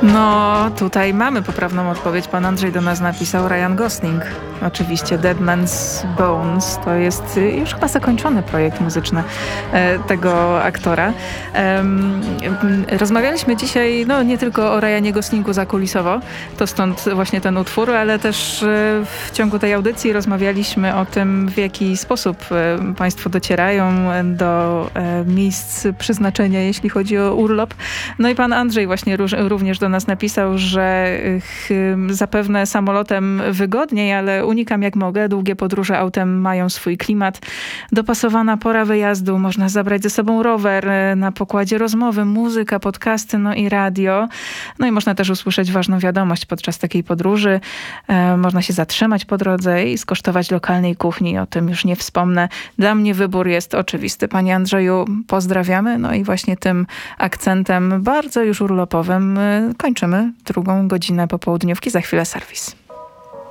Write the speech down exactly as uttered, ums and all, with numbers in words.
No, tutaj mamy poprawną odpowiedź. Pan Andrzej do nas napisał Ryan Gosling. Oczywiście Dead Man's Bones to jest już chyba zakończony projekt muzyczny e, tego aktora. E, rozmawialiśmy dzisiaj no, nie tylko o Ryanie Goslingu zakulisowo, to stąd właśnie ten utwór, ale też e, w ciągu tej audycji rozmawialiśmy o tym, w jaki sposób e, państwo docierają do e, miejsc przeznaczenia, jeśli chodzi o urlop. No i pan Andrzej właśnie róż, również do nas napisał, że ch, zapewne samolotem wygodniej, ale unikam jak mogę. Długie podróże autem mają swój klimat. Dopasowana pora wyjazdu. Można zabrać ze sobą rower, na pokładzie rozmowy, muzyka, podcasty, no i radio. No i można też usłyszeć ważną wiadomość podczas takiej podróży. E, można się zatrzymać po drodze i skosztować lokalnej kuchni. O tym już nie wspomnę. Dla mnie wybór jest oczywisty. Panie Andrzeju, pozdrawiamy. No i właśnie tym akcentem bardzo już urlopowym kończymy drugą godzinę popołudniówki. Za chwilę serwis.